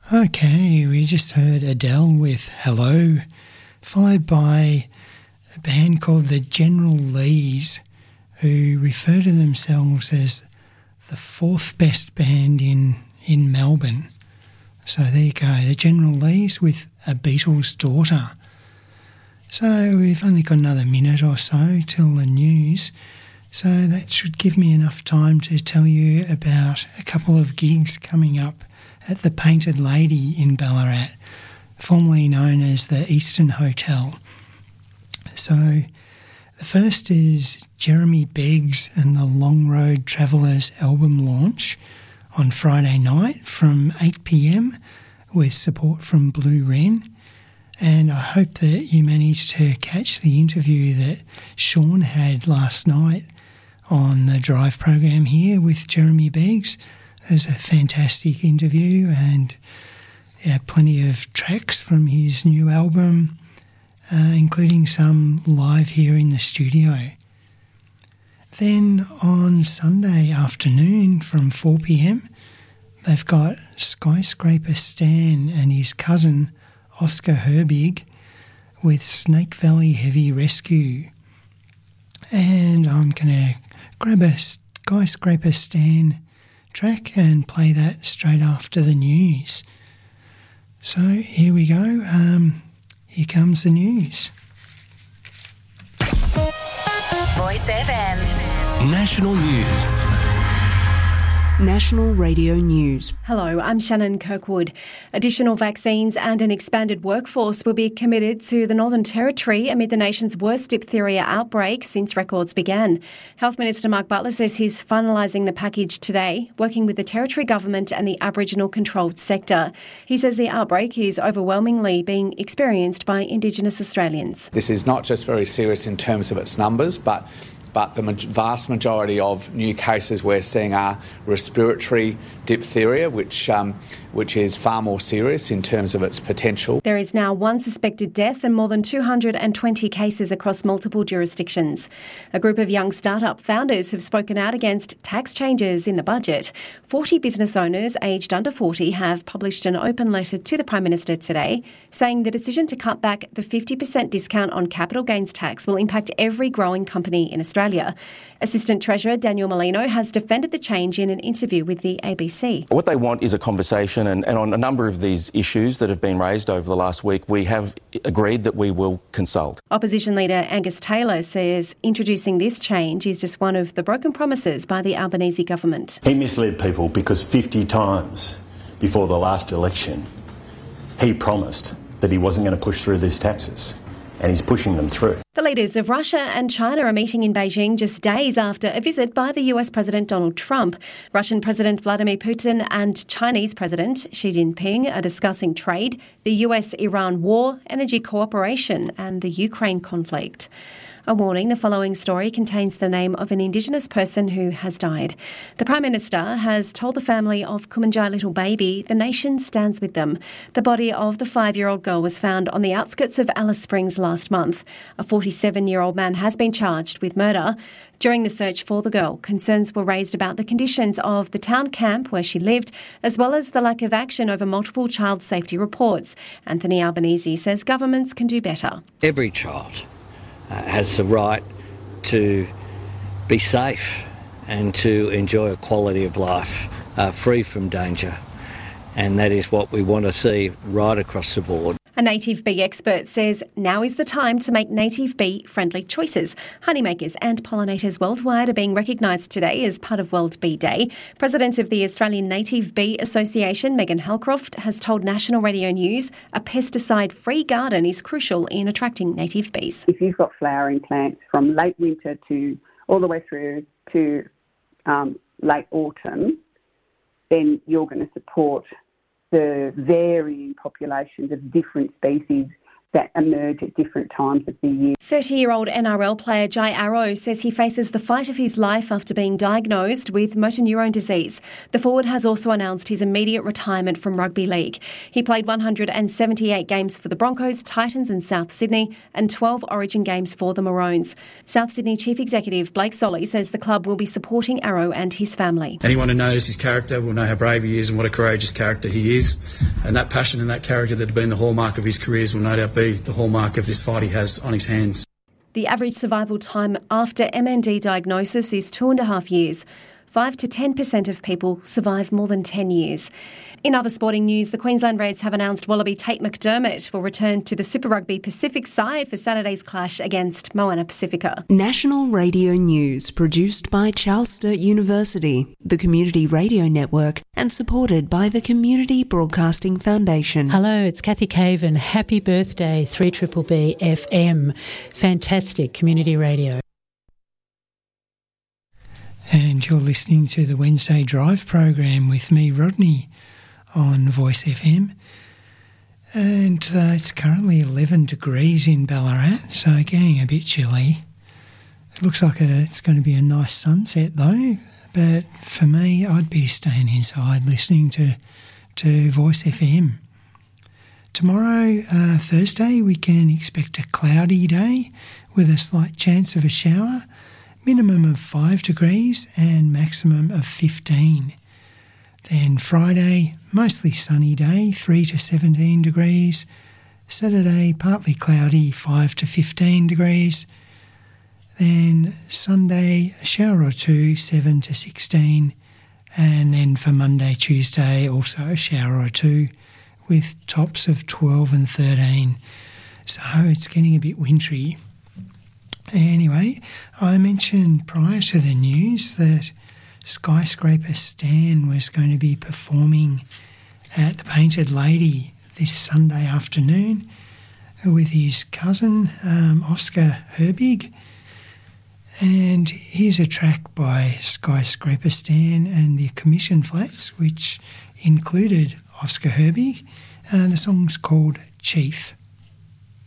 Okay, we just heard Adele with Hello, followed by a band called the General Lees, who refer to themselves as the fourth best band in Melbourne. So there you go, the General Lees with A Beatles Daughter. So we've only got another minute or so till the news, so that should give me enough time to tell you about a couple of gigs coming up at the Painted Lady in Ballarat, formerly known as the Eastern Hotel. So the first is Jeremy Beggs and the Long Road Travellers album launch on Friday night from 8 p.m. with support from Blue Wren. And I hope that you managed to catch the interview that Sean had last night on the Drive program here with Jeremy Beggs. It was a fantastic interview, and plenty of tracks from his new album, including some live here in the studio. Then on Sunday afternoon from 4 p.m, they've got Skyscraper Stan and his cousin Oscar Herbig with Snake Valley Heavy Rescue. And I'm going to grab a Skyscraper Stan track and play that straight after the news. So here we go. Here comes the news. Voice FM. National News. National Radio News. Hello, I'm Shannon Kirkwood. Additional vaccines and an expanded workforce will be committed to the Northern Territory amid the nation's worst diphtheria outbreak since records began. Health Minister Mark Butler says he's finalising the package today, working with the Territory Government and the Aboriginal controlled sector. He says the outbreak is overwhelmingly being experienced by Indigenous Australians. This is not just very serious in terms of its numbers, but the vast majority of new cases we're seeing are respiratory diphtheria, which is far more serious in terms of its potential. There is now one suspected death and more than 220 cases across multiple jurisdictions. A group of young startup founders have spoken out against tax changes in the budget. 40 business owners aged under 40 have published an open letter to the Prime Minister today, saying the decision to cut back the 50% discount on capital gains tax will impact every growing company in Australia. Assistant Treasurer Daniel Molino has defended the change in an interview with the ABC. What they want is a conversation, and on a number of these issues that have been raised over the last week, we have agreed that we will consult. Opposition leader Angus Taylor says introducing this change is just one of the broken promises by the Albanese government. He misled people because 50 times before the last election he promised that he wasn't going to push through these taxes, and he's pushing them through. The leaders of Russia and China are meeting in Beijing just days after a visit by the US President Donald Trump. Russian President Vladimir Putin and Chinese President Xi Jinping are discussing trade, the US-Iran war, energy cooperation and the Ukraine conflict. A warning, the following story contains the name of an Indigenous person who has died. The Prime Minister has told the family of Kumanjai little baby the nation stands with them. The body of the 5-year-old girl was found on the outskirts of Alice Springs last month. A 47-year-old man has been charged with murder. During the search for the girl, concerns were raised about the conditions of the town camp where she lived, as well as the lack of action over multiple child safety reports. Anthony Albanese says governments can do better. Every child has the right to be safe and to enjoy a quality of life free from danger. And that is what we want to see right across the board. A native bee expert says now is the time to make native bee-friendly choices. Honeymakers and pollinators worldwide are being recognised today as part of World Bee Day. President of the Australian Native Bee Association, Megan Halcroft, has told National Radio News a pesticide-free garden is crucial in attracting native bees. If you've got flowering plants from late winter to all the way through to late autumn, then you're going to support the varying populations of different species that emerge at different times of the year. 30-year-old NRL player Jai Arrow says he faces the fight of his life after being diagnosed with motor neurone disease. The forward has also announced his immediate retirement from rugby league. He played 178 games for the Broncos, Titans and South Sydney, and 12 Origin games for the Maroons. South Sydney Chief Executive Blake Solly says the club will be supporting Arrow and his family. Anyone who knows his character will know how brave he is and what a courageous character he is. And that passion and that character that have been the hallmark of his careers will no doubt be the hallmark of this fight he has on his hands. The average survival time after MND diagnosis is 2.5 years. 5 to 10% of people survive more than 10 years. In other sporting news, the Queensland Reds have announced Wallaby Tate McDermott will return to the Super Rugby Pacific side for Saturday's clash against Moana Pacifica. National Radio News, produced by Charles Sturt University, the Community Radio Network, and supported by the Community Broadcasting Foundation. Hello, it's Kathy Cave and happy birthday 3BBB FM. Fantastic community radio. And you're listening to the Wednesday Drive program with me, Rodney, on Voice FM. And it's currently 11 degrees in Ballarat, so getting a bit chilly. It looks like it's going to be a nice sunset though, but for me, I'd be staying inside listening to Voice FM. Tomorrow, Thursday, we can expect a cloudy day with a slight chance of a shower. Minimum of 5 degrees and maximum of 15. Then Friday, mostly sunny day, 3 to 17 degrees. Saturday, partly cloudy, 5 to 15 degrees. Then Sunday, a shower or two, 7 to 16. And then for Monday, Tuesday, also a shower or two with tops of 12 and 13. So it's getting a bit wintry. Anyway, I mentioned prior to the news that Skyscraper Stan was going to be performing at the Painted Lady this Sunday afternoon with his cousin, Oscar Herbig. And here's a track by Skyscraper Stan and the Commission Flats, which included Oscar Herbig. The song's called Chief.